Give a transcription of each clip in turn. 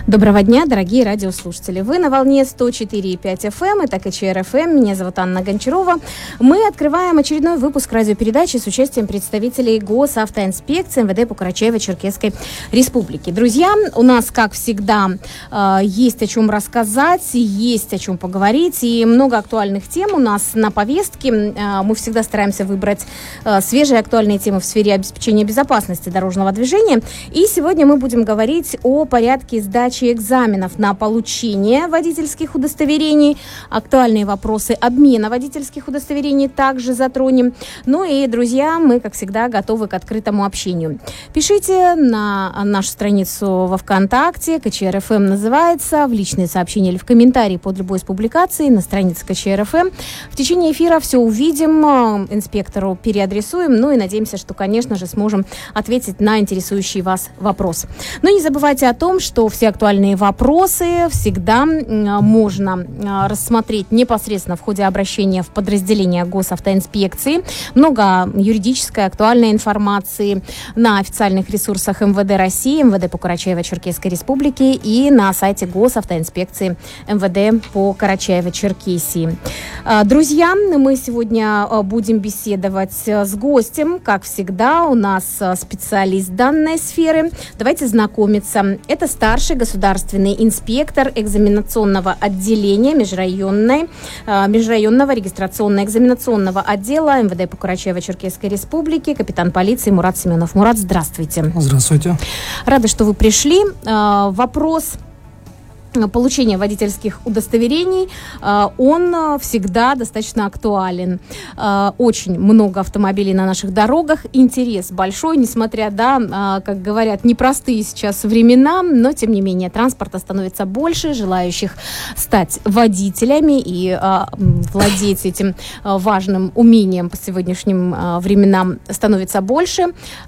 Доброго дня, дорогие радиослушатели. Вы на волне 104,5 FM, это КЧР ФМ. Меня зовут Анна Гончарова. Мы открываем очередной выпуск радиопередачи с участием представителей Госавтоинспекции МВД по Карачаево-Черкесской Республике. Друзья, у нас, как всегда, есть о чем рассказать, есть о чем поговорить, и много актуальных тем у нас на повестке. Мы всегда стараемся выбрать свежие актуальные темы в сфере обеспечения безопасности дорожного движения. И сегодня мы будем говорить о порядке сдачи экзаменов на получение водительских удостоверений. Актуальные вопросы обмена водительских удостоверений также затронем. Ну и, друзья, мы, как всегда, готовы к открытому общению. Пишите на нашу страницу во ВКонтакте, КЧР ФМ называется, в личные сообщения или в комментарии под любой из публикаций на странице КЧР ФМ. В течение эфира все увидим, инспектору переадресуем, ну и надеемся, что, конечно же, сможем ответить на интересующий вас вопрос. Но не забывайте о том, что все актуальные вопросы всегда можно рассмотреть непосредственно в ходе обращения в подразделение Госавтоинспекции. Много юридической, актуальной информации на официальных ресурсах МВД России, МВД по Карачаево-Черкесской Республике и на сайте Госавтоинспекции МВД по Карачаево-Черкесии. Друзья, мы сегодня будем беседовать с гостем. Как всегда, у нас специалист данной сферы. Давайте знакомиться. Это старший государственный инспектор экзаменационного отделения межрайонного регистрационно-экзаменационного отдела МВД по Карачаево-Черкесской Республике, капитан полиции Мурат Семенов. Мурат, здравствуйте. Здравствуйте. Рада, что вы пришли. Вопрос получения водительских удостоверений, он всегда достаточно актуален. Очень много автомобилей на наших дорогах, интерес большой, несмотря, как говорят, непростые сейчас времена, но, тем не менее, транспорта становится больше, желающих стать водителями и владеть этим важным умением по сегодняшним временам становится больше,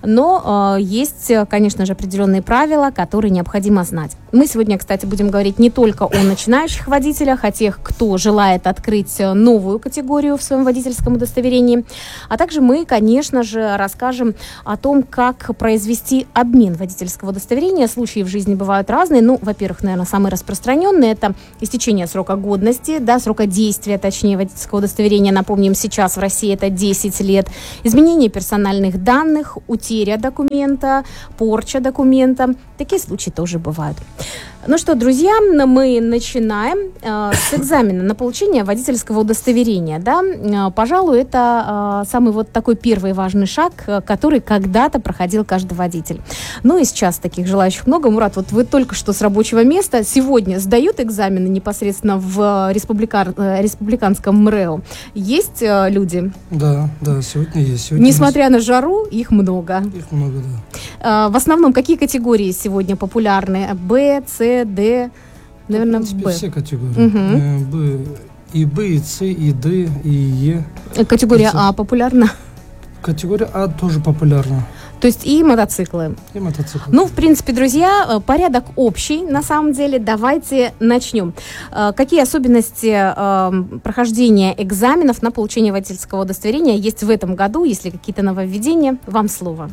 но есть, конечно же, определенные правила, которые необходимо знать. Мы сегодня, кстати, будем говорить не только о начинающих водителях, о тех, кто желает открыть новую категорию в своем водительском удостоверении, а также мы, конечно же, расскажем о том, как произвести обмен водительского удостоверения. Случаи в жизни бывают разные. Во-первых, наверное, самый распространенный – это истечение срока годности, срока действия, точнее, водительского удостоверения. Напомним, сейчас в России это 10 лет. Изменение персональных данных, утеря документа, порча документа. Такие случаи тоже бывают. Ну что, друзья, мы начинаем с экзамена на получение водительского удостоверения. Пожалуй, это самый такой первый важный шаг, который когда-то проходил каждый водитель. Ну и сейчас таких желающих много. Мурат, вы только что с рабочего места. Сегодня сдают экзамены непосредственно в республиканском МРЭО. Есть люди? Да, сегодня есть. Несмотря на жару, их много. Их много, да. В основном, какие категории сегодня популярны? Б, С, Д, наверное, в принципе, Б. все категории. Б, и Б, и С, и Д, и Е. Категория А популярна? Категория А тоже популярна. То есть и мотоциклы. И мотоциклы. В принципе, друзья, порядок общий, на самом деле. Давайте начнем. Какие особенности прохождения экзаменов на получение водительского удостоверения есть в этом году? Если какие-то нововведения, вам слово.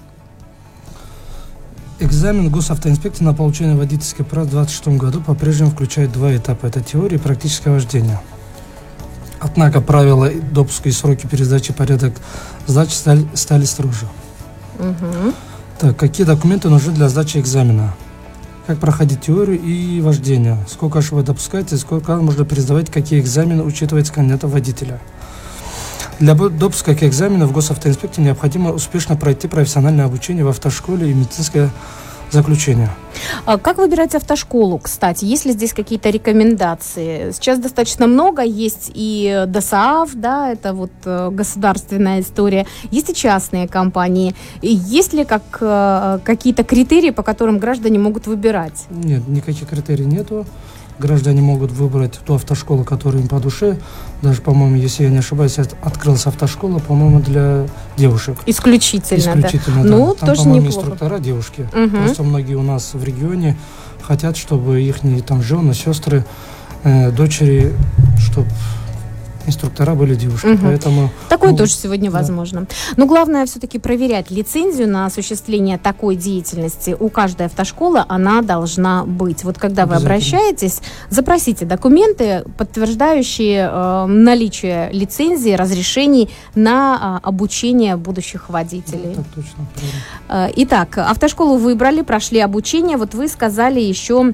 Экзамен Госавтоинспекции на получение водительских прав в 2026 году по-прежнему включает два этапа. Это теория и практическое вождение. Однако правила допуска и сроки пересдачи, порядок сдачи стали строже. Так, какие документы нужны для сдачи экзамена? Как проходить теорию и вождение? Сколько ошибок допускаете, сколько можно пересдавать, какие экзамены учитывается кандидата водителя? Для допуска к экзамену в Госавтоинспекции необходимо успешно пройти профессиональное обучение в автошколе и медицинское заключение. Как выбирать автошколу, кстати? Есть ли здесь какие-то рекомендации? Сейчас достаточно много. Есть и ДОСААФ, это государственная история. Есть и частные компании. Есть ли какие-то критерии, по которым граждане могут выбирать? Нет, никаких критерий нету. Граждане могут выбрать ту автошколу, которая им по душе. Даже, по-моему, если я не ошибаюсь, открылась автошкола, по-моему, для девушек. Исключительно, да. Ну, там, тоже по-моему, неплохо. Инструктора девушки. Просто многие у нас в регионе хотят, чтобы их жены, сестры, дочери, чтобы инструктора были девушки. Поэтому, такое тоже сегодня возможно. Но главное все-таки проверять лицензию на осуществление такой деятельности. У каждой автошколы она должна быть. Вот когда вы обращаетесь, запросите документы, подтверждающие наличие лицензии, разрешений на обучение будущих водителей. Так точно, правильно. Итак, автошколу выбрали, прошли обучение. Вот вы сказали еще...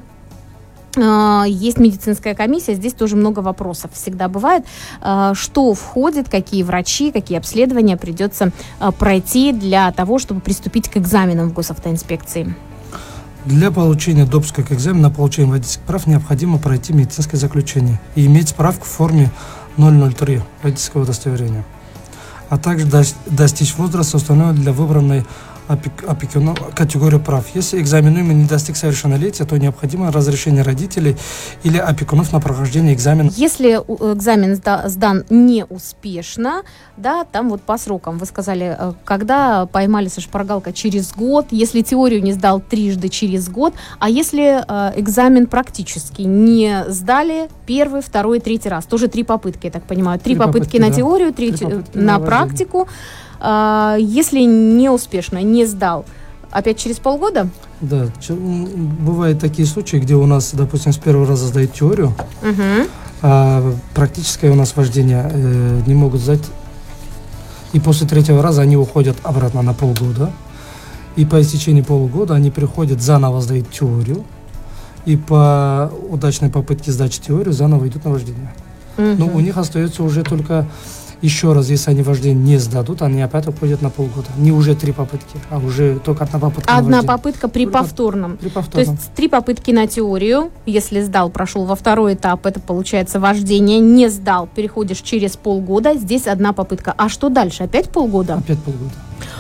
Есть медицинская комиссия, здесь тоже много вопросов всегда бывает. Что входит, какие врачи, какие обследования придется пройти для того, чтобы приступить к экзаменам в госавтоинспекции? Для получения допуска к экзамену на получение водительских прав необходимо пройти медицинское заключение и иметь справку в форме 003 водительского удостоверения, а также достичь возраста, установленного для выбранной опекуна категорию прав. Если экзаменуемый не достиг совершеннолетия, то необходимо разрешение родителей или опекунов на прохождение экзамена. Если экзамен сдан неуспешно, да, там вот по срокам, вы сказали, когда поймали со шпаргалкой через год, если теорию не сдал трижды через год, а если экзамен практически не сдали первый, второй, третий раз, тоже 3 попытки, я так понимаю, 3 попытки на теорию, 3 на практику. Если неуспешно, не сдал, опять через полгода? Да, бывают такие случаи, где у нас, допустим, с первого раза сдают теорию, а практическое у нас вождение не могут сдать, и после 3-го раза они уходят обратно на полгода, и по истечении полугода они приходят, заново сдают теорию, и по удачной попытке сдачи теорию заново идут на вождение. Но у них остается уже только... Еще раз, если они вождение не сдадут, они опять уходят на полгода. Не уже 3 попытки, а уже только 1 попытка. Одна попытка при повторном. То есть 3 попытки на теорию. Если сдал, прошел во 2-й этап, это получается вождение. Не сдал, переходишь через полгода. Здесь 1 попытка. А что дальше? Опять полгода? Опять полгода.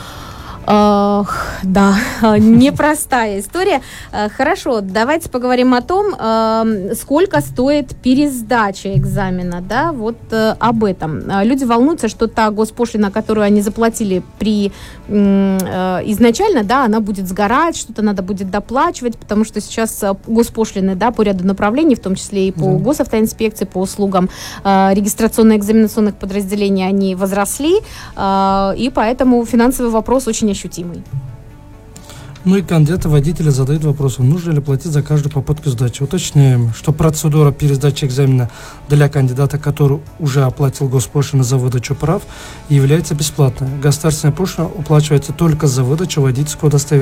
Да, непростая история. Хорошо, давайте поговорим о том, сколько стоит пересдача экзамена, да, вот об этом. Люди волнуются, что та госпошлина, которую они заплатили изначально, да, она будет сгорать, что-то надо будет доплачивать, потому что сейчас госпошлины, да, по ряду направлений, в том числе и по госавтоинспекции, по услугам регистрационно-экзаменационных подразделений, они возросли, и поэтому финансовый вопрос очень ощутимый. Ну и кандидаты-водители задают вопрос, нужно ли платить за каждую попытку сдачи. Уточняем, что процедура пересдачи экзамена для кандидата, который уже оплатил госпошлину за выдачу прав, является бесплатной. Государственная пошлина уплачивается только за выдачу водительского удостоверения.